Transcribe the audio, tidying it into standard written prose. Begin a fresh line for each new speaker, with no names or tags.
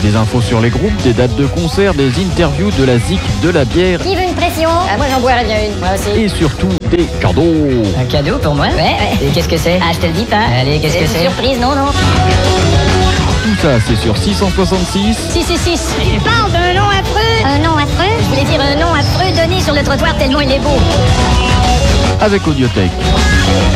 Des infos sur les groupes, des dates de concert, des interviews, de la zik, de la bière.
Qui veut une pression? Moi j'en boirais bien une, moi aussi.
Et surtout des cadeaux.
Un cadeau pour moi? Ouais. Et qu'est-ce que c'est? Ah, je te le dis pas. Allez, qu'est-ce que c'est? Surprise, non.
Tout ça, c'est sur 666.
666. Il parle d'un nom affreux. Un nom affreux? Je voulais dire un nom affreux donné sur le trottoir tellement il est beau.
Avec Audiothèque.